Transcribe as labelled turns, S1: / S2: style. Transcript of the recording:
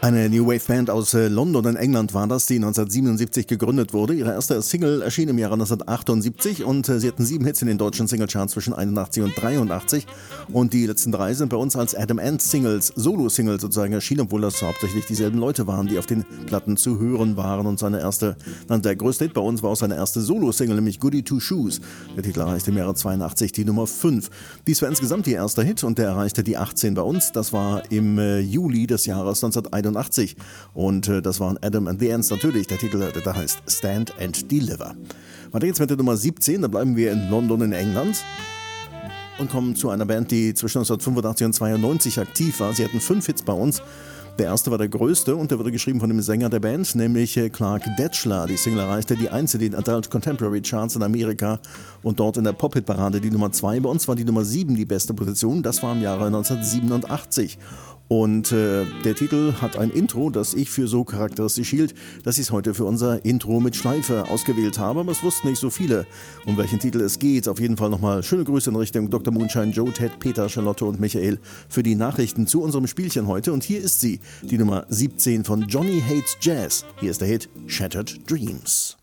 S1: Eine New Wave Band aus London in England war das, die 1977 gegründet wurde. Ihre erste Single erschien im Jahre 1978 und sie hatten 7 Hits in den deutschen Singlecharts zwischen 81 und 83. Und die letzten 3 sind bei uns als Adam Ant Singles, Solo-Singles sozusagen erschienen, obwohl das hauptsächlich dieselben Leute waren, die auf den Platten zu hören waren. Und der größte Hit bei uns war auch seine erste Solo-Single, nämlich Goody Two Shoes. Der Titel erreichte im Jahre 82 die Nummer 5. Dies war insgesamt ihr erster Hit und der erreichte die 18 bei uns. Das war im Juli des Jahres 1981. Und das waren Adam and the Ants natürlich. Der Titel, der heißt Stand and Deliver. Weiter geht's mit der Nummer 17. Da bleiben wir in London in England und kommen zu einer Band, die zwischen 1985 und 92 aktiv war. Sie hatten 5 Hits bei uns. Der erste war der größte und der wurde geschrieben von dem Sänger der Band, nämlich Clark Detschler. Die Single erreichte die 1 in den Adult Contemporary Charts in Amerika und dort in der Pop-Hit-Parade die Nummer 2. Bei uns war die Nummer 7 die beste Position. Das war im Jahre 1987. Und der Titel hat ein Intro, das ich für so charakteristisch hielt, dass ich es heute für unser Intro mit Schleife ausgewählt habe. Aber es wussten nicht so viele, um welchen Titel es geht. Auf jeden Fall nochmal schöne Grüße in Richtung Dr. Moonshine, Joe, Ted, Peter, Charlotte und Michael für die Nachrichten zu unserem Spielchen heute. Und hier ist sie, die Nummer 17 von Johnny Hates Jazz. Hier ist der Hit Shattered Dreams.